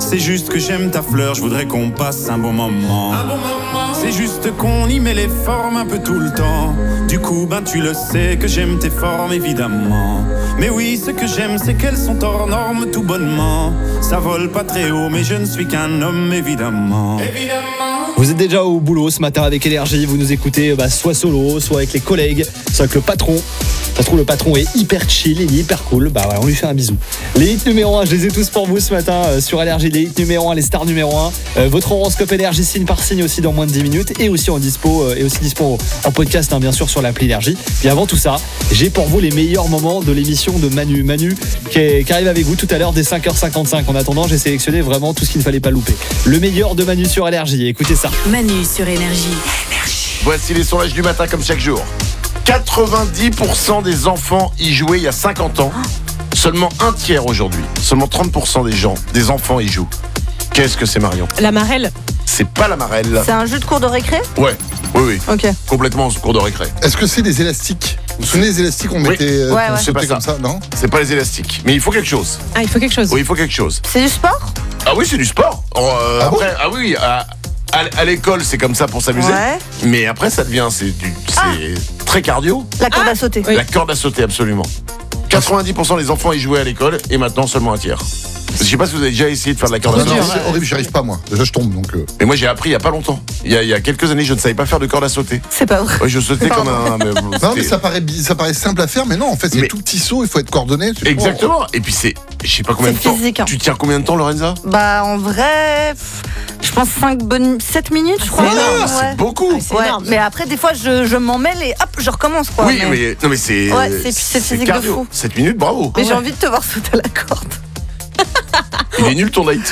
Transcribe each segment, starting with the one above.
C'est juste que j'aime ta fleur, je voudrais qu'on passe un bon moment. C'est juste qu'on y met les formes un peu tout le temps. Du coup, tu le sais que j'aime tes formes, évidemment. Mais oui, ce que j'aime, c'est qu'elles sont hors normes tout bonnement. Ça vole pas très haut, mais je ne suis qu'un homme, évidemment. Vous êtes déjà au boulot ce matin avec Énergie, vous nous écoutez soit solo, soit avec les collègues, soit avec le patron. Ça se trouve, le patron est hyper chill, il est hyper cool. Voilà, on lui fait un bisou. Les hits numéro 1, je les ai tous pour vous ce matin sur Énergie. Les hits numéro 1, les stars numéro 1. Votre horoscope Énergie signe par signe aussi dans moins de 10 minutes et aussi dispo en podcast, bien sûr, sur l'appli Énergie. Puis avant tout ça, j'ai pour vous les meilleurs moments de l'émission de Manu. Manu qui arrive avec vous tout à l'heure dès 5h55. En attendant, j'ai sélectionné vraiment tout ce qu'il ne fallait pas louper. Le meilleur de Manu sur Énergie. Écoutez ça. Manu sur Énergie. Voici les sondages du matin comme chaque jour. 90% des enfants y jouaient il y a 50 ans. Seulement un tiers aujourd'hui. Seulement 30% des enfants y jouent. Qu'est-ce que c'est, Marion ? La marelle. C'est pas la marelle. C'est un jeu de cours de récré ? Ouais, oui. Ok. Complètement en cours de récré. Est-ce que c'est des élastiques ? Vous vous souvenez des élastiques qu'on mettait Ouais. qu'on C'est pas sautait comme ça. ça, non ? C'est pas les élastiques. Mais il faut quelque chose. Ah, il faut quelque chose. Oui, il faut quelque chose. C'est du sport ? Ah oui, c'est du sport. Après, à l'école, c'est comme ça pour s'amuser. Ouais. Mais après, ça devient, c'est très cardio. La corde à sauter. Oui. La corde à sauter, absolument. 90% des enfants y jouaient à l'école et maintenant seulement un tiers. Je sais pas si vous avez déjà essayé de faire de la corde à Non, sauter. c'est horrible, j'y arrive pas moi. Déjà je tombe donc. Mais moi j'ai appris il y a pas longtemps. Il y a quelques années, je ne savais pas faire de corde à sauter. C'est pas vrai. Oui, je sautais comme un. Non mais ça paraît simple à faire, mais non en fait c'est Mais- tout petit saut, il faut être coordonné. c'est Exactement. Et puis c'est, je sais pas combien de C'est temps. physique, hein. Tu tiens combien de temps, Lorenza ? En vrai, je pense 7 minutes, je crois. C'est énorme, Ouais. C'est beaucoup. C'est Ouais, énorme. mais après, des fois, je m'en mêle et hop, je recommence, quoi. Oui, mais mais c'est. Ouais, c'est physique de cardio. fou. 7 minutes, bravo. j'ai envie de te voir sauter à la corde. Il est nul ton date.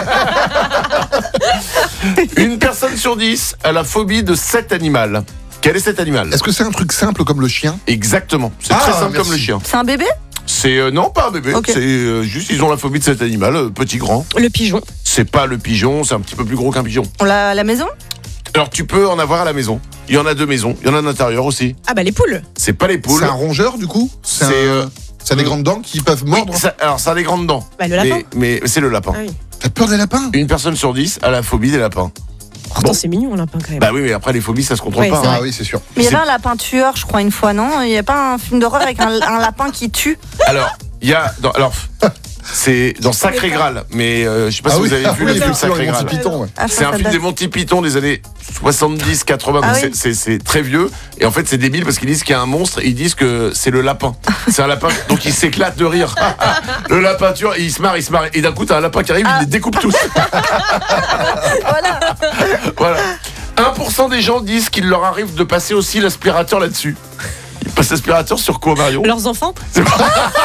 Une personne sur 10 a la phobie de cet animal. Quel est cet animal ? Est-ce que c'est un truc simple comme le chien ? Exactement. C'est Ah, très simple merci. comme le chien. C'est un bébé ? C'est non pas un bébé. Ok. C'est juste ils ont la phobie de cet animal, petit grand. Le pigeon. C'est pas le pigeon, c'est un petit peu plus gros qu'un pigeon. On l'a à la maison ? Alors tu peux en avoir à la maison. Il y en a 2 maisons. Il y en a à l'intérieur aussi. Ah les poules. C'est pas les poules. C'est un rongeur du coup ? C'est, Ça a des grandes dents qui peuvent Oui, mordre ? alors ça a des grandes dents. Le lapin. Mais c'est le lapin. Ah oui. T'as peur des lapins ? Une personne sur 10 a la phobie des lapins. Pourtant c'est mignon un lapin quand même. Bah oui, mais après les phobies ça se contrôle Ouais, pas. c'est hein. Ah oui c'est sûr. Mais il y C'est- avait un lapin tueur, je crois, une fois, non ? Il y a pas un film d'horreur avec un lapin qui tue ? Alors, il y a c'est dans Sacré Graal, mais je sais pas si vous avez vu le film Sacré Graal. Python, ouais. Ah, C'est un ça film date. des Monty Python des années 70, 80, Ah donc oui. c'est très vieux. Et en fait, c'est débile parce qu'ils disent qu'il y a un monstre, et ils disent que c'est le lapin. C'est un lapin, donc il s'éclate de rire. Le lapin, tu vois, il se marre. Et d'un coup, t'as un lapin qui arrive, il les découpe tous. Voilà. Voilà. 1% des gens disent qu'il leur arrive de passer aussi l'aspirateur là-dessus. Ils passent l'aspirateur sur quoi, Marion ? Leurs enfants. C'est pas-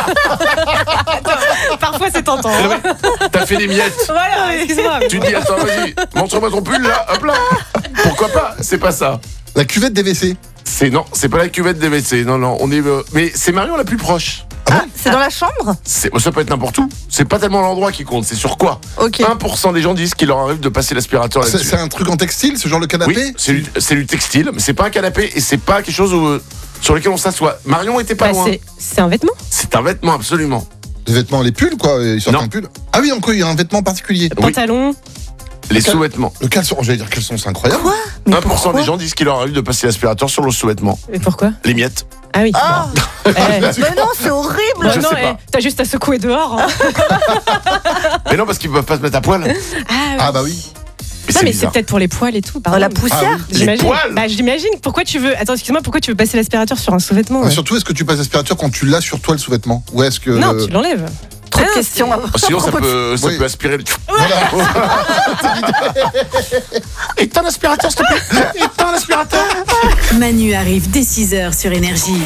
Parfois c'est tentant. hein. T'as fait des miettes. Voilà, excuse-moi. Tu dis, attends, vas-y, montre-moi ton pull, là, hop là. Pourquoi pas ? C'est pas ça. La cuvette des WC. Non, c'est pas la cuvette des WC. Non, on est. Mais c'est Marion la plus proche. C'est dans la chambre ? Ça peut être n'importe où. C'est pas tellement l'endroit qui compte, c'est sur quoi. Ok. 1% des gens disent qu'il leur arrive de passer l'aspirateur C'est là-dessus. c'est un truc en textile, ce genre le canapé ? Oui, c'est du textile, mais c'est pas un canapé et c'est pas quelque chose sur lequel on s'assoit. Marion était pas loin. C'est un vêtement. C'est un vêtement, absolument. Les vêtements, les pulls quoi, ils sortent Non. un pull. Ah oui, donc il y a un vêtement particulier. Oui. Pantalon. Les sous-vêtements. Le caleçon, j'allais dire caleçon, c'est incroyable. Quoi ? Mais 1% pourquoi des gens disent qu'il leur arrive de passer l'aspirateur sur le sous-vêtement. Et pourquoi ? Les miettes. Ah oui. Ah Eh, Mais non, c'est horrible. Je non, sais pas. t'as juste à secouer dehors. hein. Mais non, parce qu'ils peuvent pas se mettre à poil. Mais Ah bah oui. Non, c'est mais c'est bizarre. peut-être pour les poils et tout. pardon. La poussière. Ah oui. J'imagine. Les poils. Bah, j'imagine. Pourquoi tu veux. Attends, excuse-moi, pourquoi tu veux passer l'aspirateur sur un sous-vêtement Mais surtout, est-ce que tu passes l'aspirateur quand tu l'as sur toi le sous-vêtement ? Ou est-ce que. Non, tu l'enlèves. Trop de Ah, questions. Sinon, ça peut Oui. aspirer le. Voilà. Éteins l'aspirateur, s'il te plaît. Éteins l'aspirateur. Manu arrive dès 6h sur Énergie.